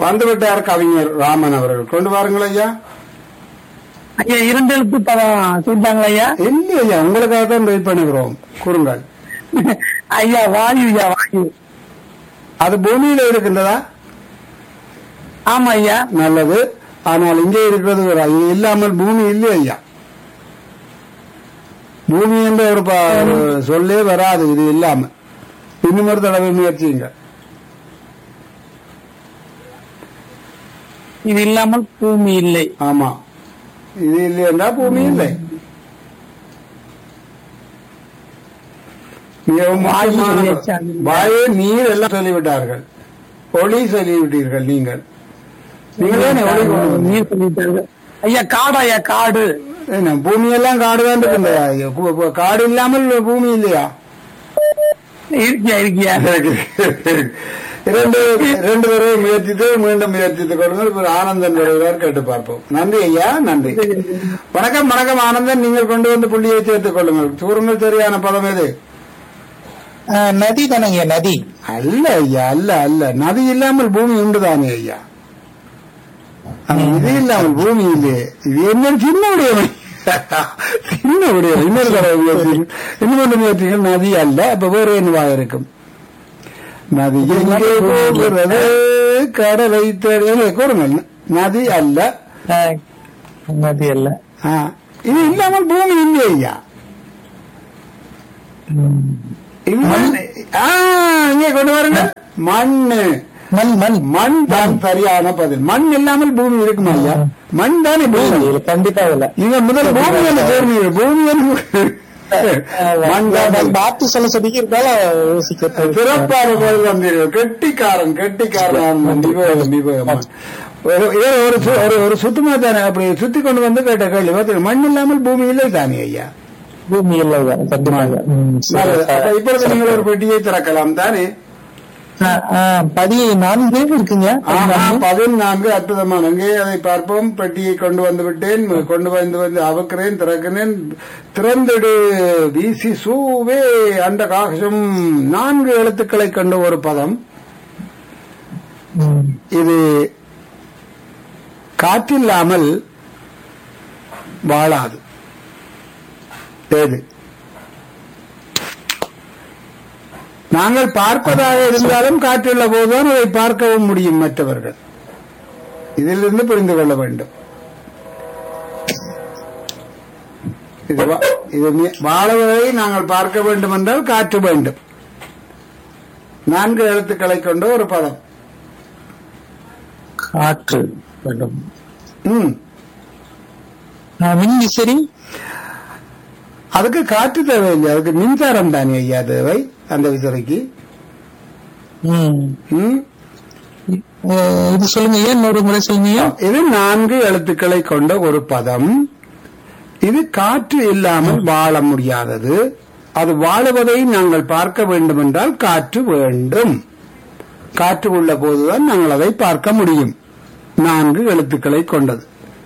வந்துவிட்டார் கவிஞர் ராமன் அவர்கள். கொண்டு வாருங்கள் ஐயா. ஐயா 2 எழுத்து பதம் சொல்லிட்டாங்களா ஐயா? இல்லை ஐயா, உங்களுக்காக தான் வெயிட் பண்ணுகிறோம். கூறுங்கள் ஐயா. வாயு ஐயா, வாயு. அது பூமியில இருக்கின்றதா? ஆமா ஐயா. நல்லது. ஆனால் இங்கே இருக்கிறது ஒரு இது இல்லாமல் பூமி இல்லை ஐயா. பூமி என்ற ஒரு சொல்லே வராது இது இல்லாம. இன்னும் ஒரு தடவை முயற்சிங்க. இது இல்லாமல் பூமி இல்லை. ஆமா, இது இல்லை என்றால் பூமி இல்லை. வாயு, நீர் எல்லாம் சொல்லிவிட்டார்கள். ஒளி சொல்லிவிட்டீர்கள் நீங்கள். நீங்களே ஒளி நீர் சொல்லிவிட்டார்கள் ஐயா. காடு ஐயா, காடு. பூமி எல்லாம் காடு தான் இருக்கு. காடு இல்லாமல் பூமி இல்லையா? இருக்கியா இருக்கியா. ரெண்டு தடவை முயற்சித்து மீண்டும் முயற்சித்துக் கொள்ளுங்கள். ஆனந்தன் வருகிறார், கேட்டு பார்ப்போம். நன்றி ஐயா, நன்றி. வணக்கம் வணக்கம் ஆனந்தன், நீங்கள் கொண்டு வந்து புள்ளியை சேர்த்துக் கொள்ளுங்கள். சூருங்கள். சரியான பதம் எது? நதி தானே? நதி அல்ல ஐயா, அல்ல அல்ல. நதி இல்லாமல் பூமி உண்டுதானே ஐயா? இது இல்லாமல் பூமி இல்லையே. இது என்ன சின்ன உடையவன், சின்ன உடையவன். இன்னொரு தடவை முயற்சி, இன்னொரு முயற்சிகள். நதி அல்ல. அப்ப வேறு என்னவாக இருக்கும்? நதி எங்கே போகிறது கடலை தேடி. கூறுங்கள். நதி அல்ல, நதி அல்ல. இது இல்லாமல் பூமி இல்லை ஐயா. இங்கே கொண்டு வாருங்க. மண்ணு. மண். மண் மண் தான் சரியான பதில். மண் இல்லாமல் பூமி இருக்குமா ஐயா? மண் தானே பூமி. கண்டிப்பா இல்ல. நீங்க முதல்ல பூமி என்று தேர்ந்தீங்க. பூமி பார்த்து சொல்ல சொல்லி இருந்தாலும் சிறப்பான பதில் வந்தீர்கள். கெட்டிக்காரன், கெட்டிக்காரன். ஒரு சுத்தமா தானே அப்படி சுத்தி கொண்டு வந்து கேட்ட கேள்வி பார்த்து. மண் இல்லாமல் பூமி இல்லை தானே ஐயா? பூமி இல்லை. இப்பொழுது நீங்கள் ஒரு பெட்டியை திறக்கலாம் தானே? 14 இருக்குங்க. 14. அற்புதமான. அங்கே அதை பார்ப்போம். பெட்டியை கொண்டு வந்து விட்டேன். கொண்டு வந்து அவுக்கிறேன், திறக்கிறேன். திறந்திடு வீசி சூவே அண்ட காகம். 4 எழுத்துக்களை கொண்ட ஒரு பதம். இது காற்றில்லாமல் வாழாது. ஏது? நாங்கள் பார்ப்பதாக இருந்தாலும் காற்றுள்ள போதுதான் அதை பார்க்கவும் முடியும் மற்றவர்கள். இதிலிருந்து புரிந்து கொள்ள வேண்டும். இது வாழுவதை நாங்கள் பார்க்க வேண்டும் என்றால் காற்று வேண்டும். 4 எழுத்துக்களை கொண்ட ஒரு பதம். காற்று வேண்டும். மின்விசிறி. அதுக்கு காற்று தேவையில்லை, அதுக்கு மின்சாரம் தானே ஐயா தேவை அந்த விசிறிக்கு. இது சொல்லுங்க, ஏன் ஒரு முறை சொல்லுங்க. இது 4 எழுத்துக்களை கொண்ட ஒரு பதம். இது காற்று இல்லாமல் வாழ முடியாதது. அது வாழுவதை நாங்கள் பார்க்க வேண்டும் என்றால் காற்று வேண்டும். காற்று உள்ள போதுதான் நாங்கள் அதை பார்க்க முடியும். 4 எழுத்துக்களை கொண்டது.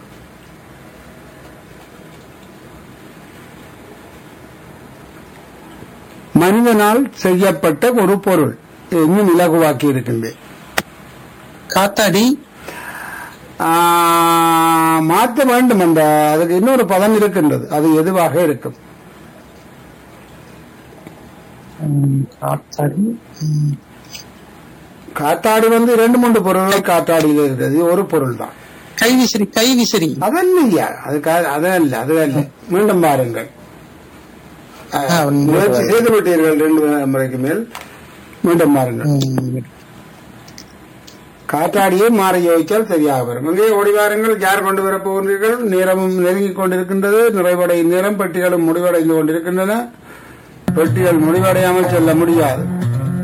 மனிதனால் செய்யப்பட்ட ஒரு பொருள். இன்னும் இலகுவாக்கி இருக்கின்றேன். காத்தாடி. மாற்ற வேண்டும். அந்த அதுக்கு இன்னொரு பதம் இருக்கின்றது. அது எதுவாக இருக்கும்? காத்தாடி. காத்தாடி 2-3 பொருள்கள் காத்தாடியில் இருக்கிறது. ஒரு பொருள் தான். கைவிசிறி. கைவிசிறி அதல்லையா? அதல்ல, அது அல்ல. மீண்டும் பாருங்கள். முயற்சி செய்து விட்டீர்கள் 2 முறைக்கு மேல். மீண்டும் பாருங்கள். காற்றாடியே மாறி யோசித்தால் சரியாக வரும். இங்கே ஓடிவாருங்கள். யார் கொண்டு வரப் போகிறீர்கள்? நேரமும் நெருங்கிக் கொண்டிருக்கின்றது. நிறைவடையும் நேரம். பெட்டிகளும் முடிவடைந்து கொண்டிருக்கின்றன. பெட்டிகள் முடிவடையாமல் செல்ல முடியாது.